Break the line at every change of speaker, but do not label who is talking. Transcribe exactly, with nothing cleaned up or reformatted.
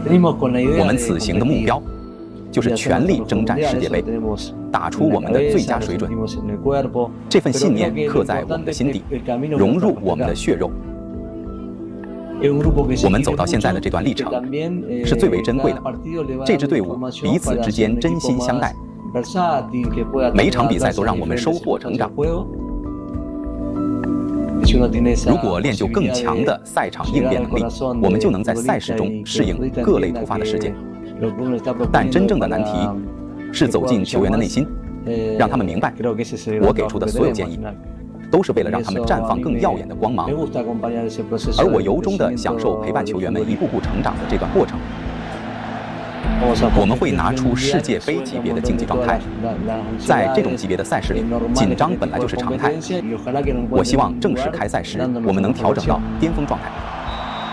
我们此行的目标就是全力征战世界杯，打出我们的最佳水准。这份信念刻在我们的心底，融入我们的血肉。我们走到现在的这段历程是最为珍贵的，这支队伍彼此之间真心相待，每一场比赛都让我们收获成长。如果练就更强的赛场应变能力，我们就能在赛事中适应各类突发的事件。但真正的难题是走进球员的内心，让他们明白，我给出的所有建议都是为了让他们绽放更耀眼的光芒。而我由衷地享受陪伴球员们一步步成长的这段过程。我们会拿出世界杯级别的竞技状态，在这种级别的赛事里，紧张本来就是常态。我希望正式开赛时，我们能调整到巅峰状态。